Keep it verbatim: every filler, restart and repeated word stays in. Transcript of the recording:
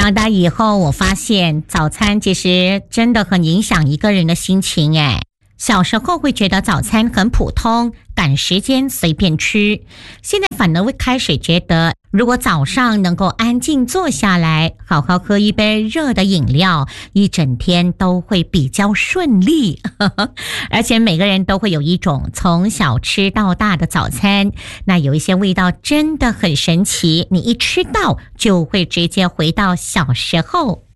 长大以后，我发现早餐其实真的很影响一个人的心情诶。小时候会觉得早餐很普通，赶时间随便吃，现在反而会开始觉得，如果早上能够安静坐下来，好好喝一杯热的饮料，一整天都会比较顺利。而且每个人都会有一种从小吃到大的早餐，那有一些味道真的很神奇，你一吃到就会直接回到小时候。